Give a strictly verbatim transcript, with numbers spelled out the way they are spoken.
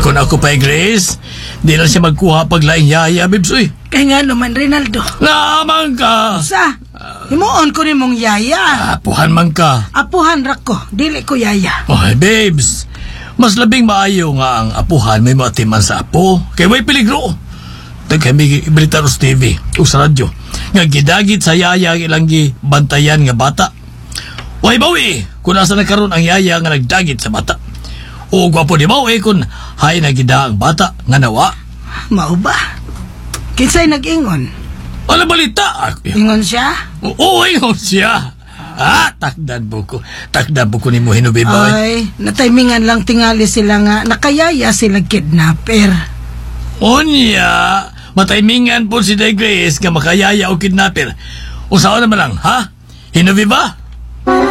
Kung ako pa Grace, di na siya magkuha paglaing yaya, Bibs, uy. Kaya nga naman, Rinaldo. Naman ka! Sa, himuon ko ni mong yaya. Apuhan man ka. Apuhan rak ko, dili ko yaya. Oy, Babes, mas labing maayo nga ang apuhan may matiman sa apo. Kaya may peligro. Tagkami Britaros T V o sa radyo. Nga gidagit sa yaya ang ilang bantayan nga bata. Way bawi, kung nasa nagkaroon ang yaya nga nagdagit sa bata. O gwapo di bawi kung hay nagida ang bata nga nawa. Mao ba? Kinsay nag-ingon? Wala balita. Ingon siya? Oo, ingon siya. Ah, takdan buko. Takdan buko ni mo hinubi ba? Ay, nataymingan lang tingali sila nga nakayaya sila kidnapper. Onya, mataymingan po si Day Grace nga makayaya o kidnapper. Usawa naman lang, ha? Hinubi ba?